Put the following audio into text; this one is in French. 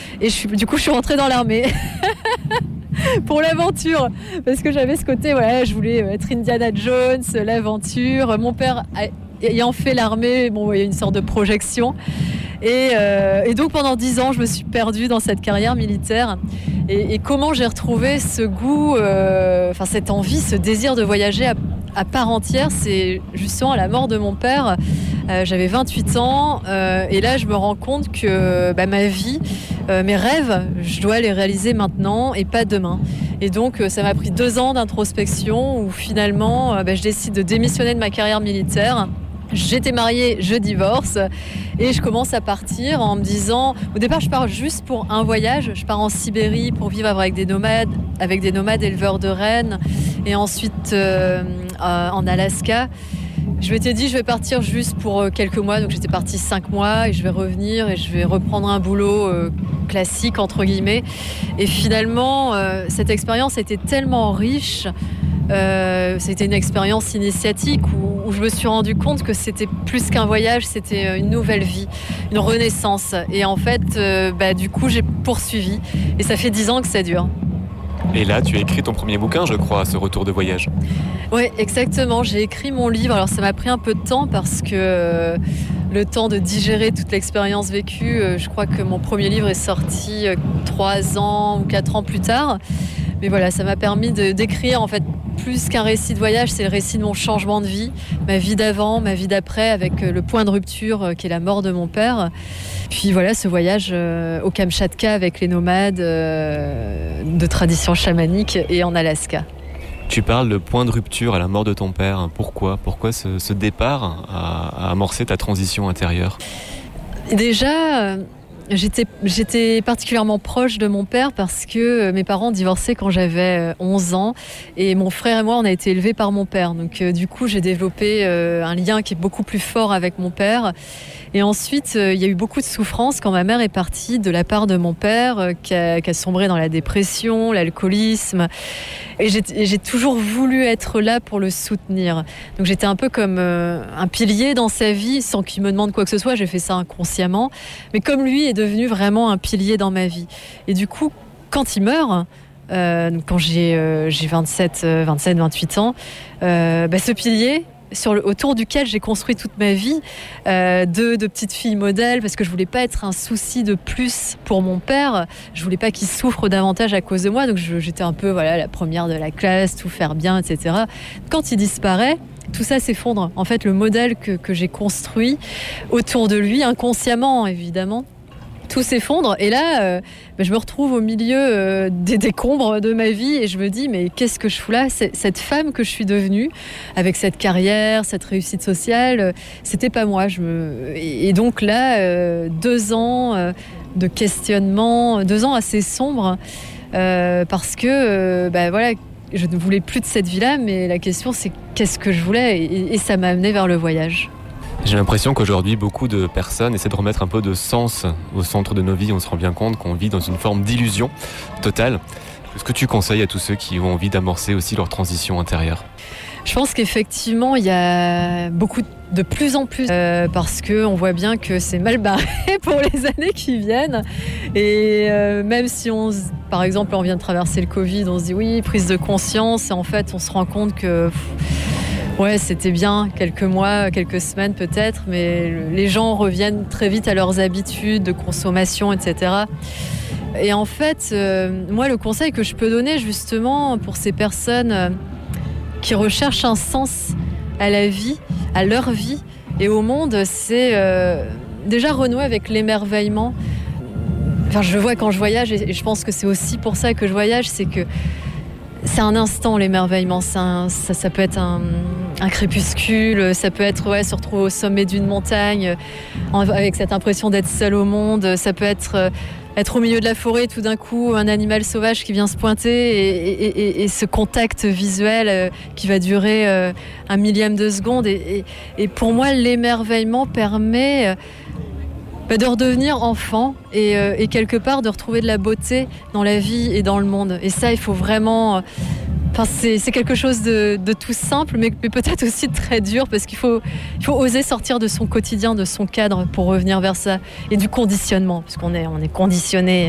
Et du coup, je suis rentrée dans l'armée. Pour l'aventure, parce que j'avais ce côté, voilà, je voulais être Indiana Jones, l'aventure. Mon père ayant fait l'armée, bon, il y a une sorte de projection. Et donc pendant 10 ans, je me suis perdue dans cette carrière militaire. Et comment j'ai retrouvé ce goût, cette envie, ce désir de voyager à part entière, c'est justement à la mort de mon père. J'avais 28 ans et là je me rends compte que ma vie, mes rêves, je dois les réaliser maintenant et pas demain. Et donc ça m'a pris 2 ans d'introspection où finalement je décide de démissionner de ma carrière militaire. J'étais mariée, je divorce et je commence à partir en me disant, au départ je pars juste pour un voyage, je pars en Sibérie pour vivre avec des nomades éleveurs de rennes et ensuite en Alaska. Je m'étais dit je vais partir juste pour quelques mois, donc j'étais partie 5 mois et je vais revenir et je vais reprendre un boulot classique entre guillemets. Et finalement cette expérience était tellement riche. C'était une expérience initiatique où je me suis rendu compte que c'était plus qu'un voyage, c'était une nouvelle vie, une renaissance. Et en fait, du coup, j'ai poursuivi. Et ça fait 10 ans que ça dure. Et là, tu as écrit ton premier bouquin, je crois, à ce retour de voyage. Oui, exactement. J'ai écrit mon livre. Alors, ça m'a pris un peu de temps parce que le temps de digérer toute l'expérience vécue, je crois que mon premier livre est sorti 3 ans ou 4 ans plus tard. Mais voilà, ça m'a permis d'écrire en fait plus qu'un récit de voyage, c'est le récit de mon changement de vie, ma vie d'avant, ma vie d'après, avec le point de rupture qui est la mort de mon père. Puis voilà, ce voyage au Kamchatka avec les nomades de tradition chamanique et en Alaska. Tu parles de point de rupture à la mort de ton père. Pourquoi ce départ a amorcé ta transition intérieure ? Déjà, j'étais particulièrement proche de mon père parce que mes parents divorçaient quand j'avais 11 ans et mon frère et moi, on a été élevés par mon père. Donc du coup, j'ai développé un lien qui est beaucoup plus fort avec mon père. Et ensuite, il y a eu beaucoup de souffrance quand ma mère est partie de la part de mon père qui a sombré dans la dépression, l'alcoolisme. Et j'ai toujours voulu être là pour le soutenir. Donc j'étais un peu comme un pilier dans sa vie, sans qu'il me demande quoi que ce soit. J'ai fait ça inconsciemment. Mais comme lui est devenu vraiment un pilier dans ma vie. Et du coup, quand il meurt, quand j'ai 27, 28 ans, ce pilier, autour duquel j'ai construit toute ma vie, de petite fille modèle, parce que je voulais pas être un souci de plus pour mon père, je voulais pas qu'il souffre davantage à cause de moi, donc j'étais un peu la première de la classe, tout faire bien, etc. Quand il disparaît, tout ça s'effondre. En fait, le modèle que j'ai construit autour de lui, inconsciemment évidemment, tout s'effondre. Et là, je me retrouve au milieu des décombres de ma vie et je me dis, mais qu'est-ce que je fous là ? Cette femme que je suis devenue, avec cette carrière, cette réussite sociale, c'était pas moi. Et donc là, 2 ans de questionnement, 2 ans assez sombres, parce que, je ne voulais plus de cette vie-là, mais la question c'est qu'est-ce que je voulais et ça m'a amené vers le voyage. J'ai l'impression qu'aujourd'hui, beaucoup de personnes essaient de remettre un peu de sens au centre de nos vies. On se rend bien compte qu'on vit dans une forme d'illusion totale. Est-ce que tu conseilles à tous ceux qui ont envie d'amorcer aussi leur transition intérieure ? Je pense qu'effectivement, il y a de plus en plus, parce qu'on voit bien que c'est mal barré pour les années qui viennent. Et même si par exemple, on vient de traverser le Covid, on se dit oui, prise de conscience, et en fait, on se rend compte que c'était bien, quelques mois, quelques semaines peut-être, mais les gens reviennent très vite à leurs habitudes de consommation, etc. Et en fait, moi, le conseil que je peux donner justement pour ces personnes qui recherchent un sens à la vie, à leur vie et au monde, c'est déjà renouer avec l'émerveillement. Enfin, je le vois quand je voyage et je pense que c'est aussi pour ça que je voyage, c'est que c'est un instant, l'émerveillement. Ça peut être un crépuscule, ça peut être se retrouver au sommet d'une montagne avec cette impression d'être seul au monde. Ça peut être au milieu de la forêt, tout d'un coup, un animal sauvage qui vient se pointer et ce contact visuel qui va durer 1 millième de seconde. Et pour moi, l'émerveillement permet de redevenir enfant et quelque part de retrouver de la beauté dans la vie et dans le monde. Et ça, il faut vraiment... c'est quelque chose de tout simple, mais peut-être aussi de très dur, parce qu'il faut oser sortir de son quotidien, de son cadre, pour revenir vers ça, et du conditionnement, parce qu'on est conditionné